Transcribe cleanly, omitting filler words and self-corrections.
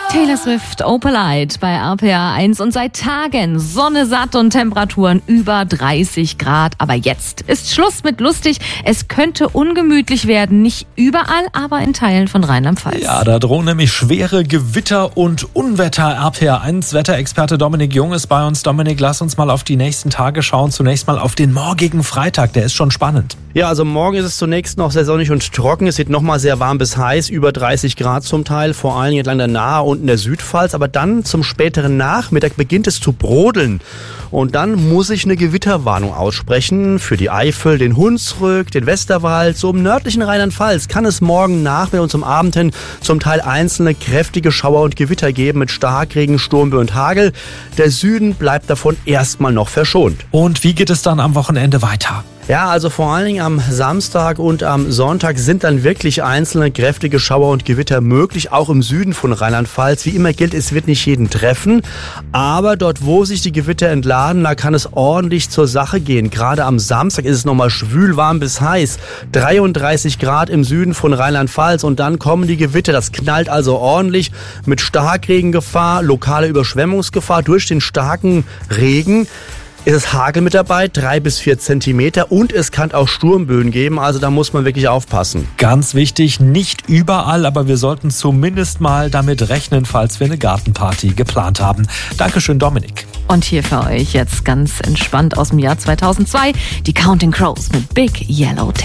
Taylor Swift, Opalite bei RPA 1 und seit Tagen Sonne satt und Temperaturen über 30 Grad. Aber jetzt ist Schluss mit lustig. Es könnte ungemütlich werden. Nicht überall, aber in Teilen von Rheinland-Pfalz. Ja, da drohen nämlich schwere Gewitter und Unwetter. RPA 1 Wetterexperte Dominik Jung ist bei uns. Dominik, lass uns mal auf die nächsten Tage schauen. Zunächst mal auf den morgigen Freitag. Der ist schon spannend. Ja, also morgen ist es zunächst noch sehr sonnig und trocken. Es wird nochmal sehr warm bis heiß, über 30 Grad zum Teil, vor allen Dingen entlang der Nahe und in der Südpfalz. Aber dann zum späteren Nachmittag beginnt es zu brodeln. Und dann muss ich eine Gewitterwarnung aussprechen für die Eifel, den Hunsrück, den Westerwald. So im nördlichen Rheinland-Pfalz kann es morgen Nachmittag und zum Abend hin zum Teil einzelne kräftige Schauer und Gewitter geben mit Starkregen, Sturmböen und Hagel. Der Süden bleibt davon erstmal noch verschont. Und wie geht es dann am Wochenende weiter? Ja, also vor allen Dingen am Samstag und am Sonntag sind dann wirklich einzelne kräftige Schauer und Gewitter möglich, auch im Süden von Rheinland-Pfalz. Wie immer gilt, es wird nicht jeden treffen, aber dort, wo sich die Gewitter entladen, da kann es ordentlich zur Sache gehen. Gerade am Samstag ist es nochmal schwül, warm bis heiß, 33 Grad im Süden von Rheinland-Pfalz und dann kommen die Gewitter. Das knallt also ordentlich mit Starkregengefahr, lokale Überschwemmungsgefahr durch den starken Regen. Es ist Hagel mit dabei, 3 bis 4 Zentimeter und es kann auch Sturmböen geben, also da muss man wirklich aufpassen. Ganz wichtig, nicht überall, aber wir sollten zumindest mal damit rechnen, falls wir eine Gartenparty geplant haben. Dankeschön, Dominik. Und hier für euch jetzt ganz entspannt aus dem Jahr 2002 die Counting Crows mit Big Yellow Taxi.